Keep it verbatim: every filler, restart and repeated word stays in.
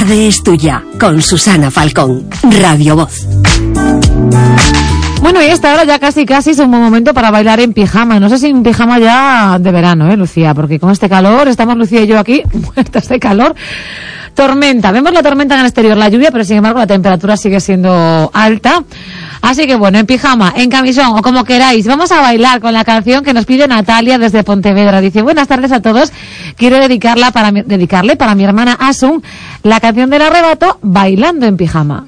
tarde es tuya, con Susana Falcón, Radio Voz. Bueno, y esta hora ya casi casi es un buen momento para bailar en pijama. No sé si en pijama ya de verano, ¿eh, Lucía? Porque con este calor, estamos Lucía y yo aquí, muertas de calor. Tormenta, vemos la tormenta en el exterior, la lluvia, pero sin embargo la temperatura sigue siendo alta. Así que bueno, en pijama, en camisón o como queráis, vamos a bailar con la canción que nos pide Natalia desde Pontevedra. Dice, buenas tardes a todos, quiero dedicarla para mi, dedicarle para mi hermana Asun la canción del arrebato, Bailando en Pijama.